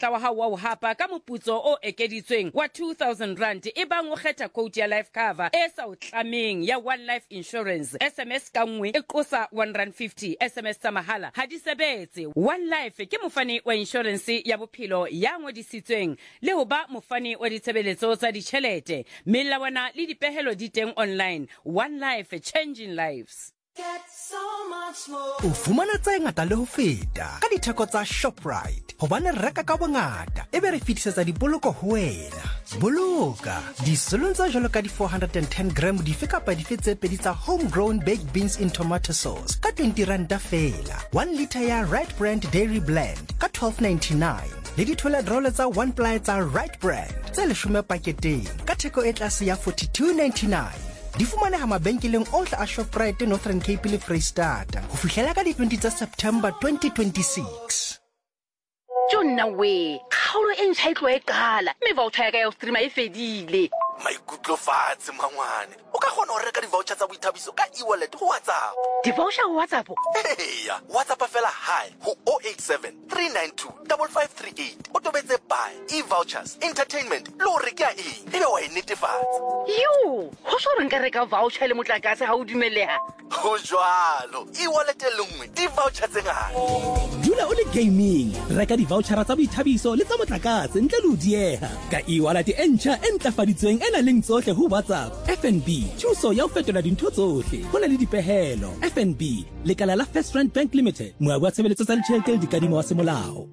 monyetla wa hao wa ho hapa ka moputso o ekeditsweng wa 2,000 rand e bang o kgetha quote ya life cover e sa o tlameng ya one life insurance. SMS ka nngwe e qosa 150. SMS tsa mahala ha di sebetse. One life ke mofani wa insurance ya bophelo ya ngodisitsweng le ho ba mofani wa ditshebeletso tsa ditjhelete. Melawana le dipehelo di teng online. One life, changing lives. Get so much more. O fumana tse ngata le ho feta ka ditheko tsa Shoprite. Hobane reka ka bongata ebe re fitisetsa dipoloko ho wena. Boloka disolong tsa jwalo ka di 410 gram dife kapa dife tse pedi tsa homegrown baked beans in tomato sauce ka 20 rand fela. 1 liter ya Right Brand Dairy Blend ka 12.99. Le dithola roll tsa 1 ply tsa Right Brand tse 10 paketeng ka theko e tlase ya 42.99. Di fumaneha mabenkeleng ohle a Shoprite Northern Cape le Freystata ho fihlela ka di 20 tsa September 2026. Jonna we, kgaolo e ntšha e tlo e kala, mme voucher ya ka ya ho streama e fedile. Maikutlo fatshe mangwane. O ka kgona ho reka di-voucher tsa boithabiso ka e-wallet ho WhatsApp. Di-voucher ho WhatsApp? Eya, WhatsApp fela hi ho 087 392 5538. O tobetse buy, e-vouchers, entertainment, le ho reka eng. Ebe wa e netefatsa. Yo, ho so re nka reka voucher le motlakase ha o dumeleha. Ho jwalo, e-wallet e le nngwe, di-voucher tse ngata. Dula o le gaming, reka di-voucher tsa boithabiso le tsa motlakase ntle le ho dieha. Ka e-wallet e ntjha e ntlafaditsweng ena leng tsohle ho WhatsApp. FNB, thuso ya ho fetola dintho tsohle. Ho na le dipehelo. FNB, lekala la First Rand Bank Limited, moabi wa tshebeletso tsa ditjhelete le dikadimo wa semolao.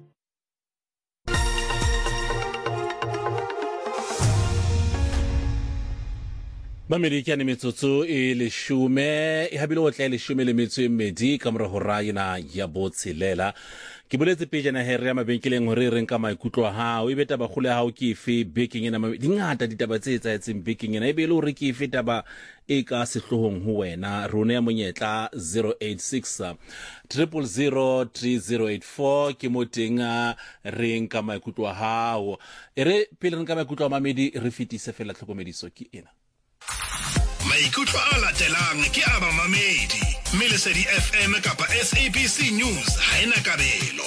Mamerikane metsotso e leshume e habile o tla leshume le metso e mmedi ka mora hora ena ya botshelela. Ke boletse pejana here ya mabenkeleng hore re nka maikutlo a hao e beta ba khole ha o ke fe baking ena dingata ditaba tse etsaetseng baking ena e be le hore ke fe taba e ka sehlohong ho wena rona ya monyetla 086 000 3084 ke motenga re nka maikutlo a hao ere pele re nka maikutlo a mamedi re fitise fela tlhokomediso ke ena. Maikutlo a latelang ke a bamamedi Melesedi FM kapa SABC News ha ena kabelo.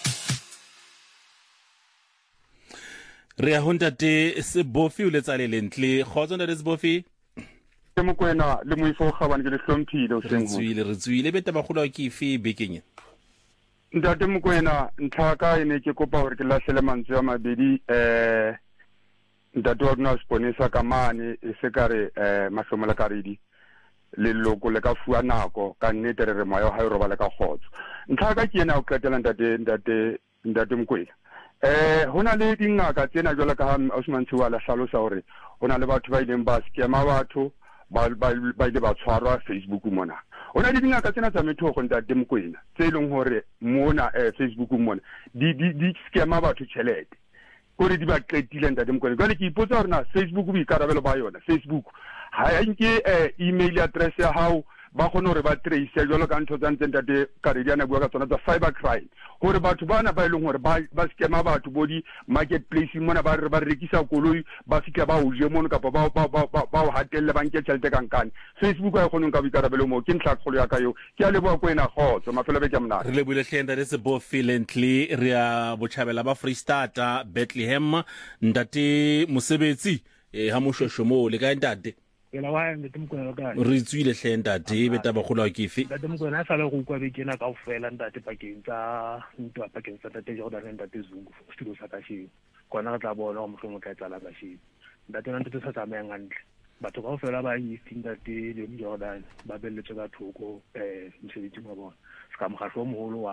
Re a hontate Sebofi o letsa le lentle khotso ntate Sebofi ke mokwena le moifo khabane ke le hlomphile o sengho re tswile beta ba kholo ke fe baking ntate mokwena ntlhaka ene ke kopa hore ke lahlele mantswe a mabedi ntate wa rona sponesa ka mane e se kare mahlomola karedi le loko le ka fuwa nako ka nnete re moya ha e robala ka khotso ntlhaka ke ena o qetela ntate mokwena hona le dingaka tsena jwala ka Osman Thiwala hlalosa hore hona le batho ba ileng ba skema batho ba ile ba tshwarwa Facebook mona hona le dingaka tsena tsa metho go ntate mokwena tse leng hore mona Facebook mona di skema batho tšhelete gore di ba qetile ntate mokwena jwale ke ipotsa hore na Facebook bo ikarabelo ba yona Facebook ha ya nke email address ya hao ba khona hore ba trace jwalo ka ntho tsa ntate karediana bua ka tsona tsa cybercrime hore batho bana ba ileng hore ba skema batho bodi marketplace mona ba re ba rekisa koloi ba fika ba uje mono kapa ba o hatelle ba nke tšhelete kankane Facebook ya khona nka bikarabelo mo ke ntla kholo ya ka yo ke a leboa kwena khotso mafelo be ke mna re le bule hlenda le Sebofi lently re a botjhabela ba Freystata Bethlehem ntate mosebetsi ha moshosho mo le ka ntate la wa ntate mokwena ka re tswile hlenda te beta ba kholo ke fe ntate mokwena a sala go kwa be kena ka ofela ntate pakeng tsa ntwa pakeng tsa ntate Jordan ntate Zungu studio sa ka shi kona re tla bona go mohlomong tla tsala ka shi ntate ntate sa tsamaya ngantle batho ka ofela ba ifting ntate le Jordan ba belletse ka thoko mosebetsi wa bona ska mogahlo moholo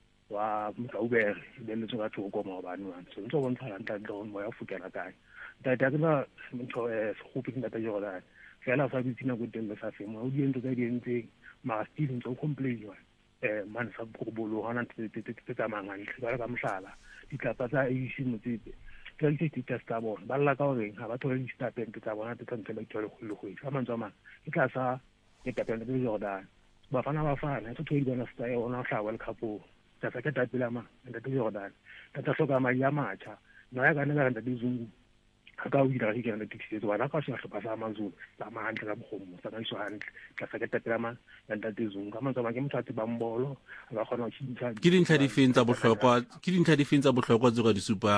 wa Mkaubere belletse ka thoko mo bana wana so ntse go ntsha ntate go mo ya fukela kae ntate a tsena ntho go pinga ntate Jordan fela fa bitsina go telle sa femo o di ntse ka dientseng ma Steven tso complain wa man sa go bolo hana tse tsa mangantle ba ka mhlala ditlapa tsa AC motsipe ke di test a bona ba lla ka hore ha ba thole di statement tsa bona tse tantse ba itole go le go isa mantswe a mang e tla sa e tapela le Jordan ba fana tso tlo bona sta e ona hlawa le khapo tsa ka tapela ma ntate Jordan tata hloka mali ya matcha no ya kana ka ntate Zungu ka o dira ke ntate tshitse wa ka se hlopa sa mazulu la mantle ka bokgomo sa ka iso hantle ka sa ka tapela ma ntate Zungu ka mantswe a mang ke motho a tsebang bolo ga kgona go tshintsa ke dintlha di feng tsa bohlokwa tse go di supa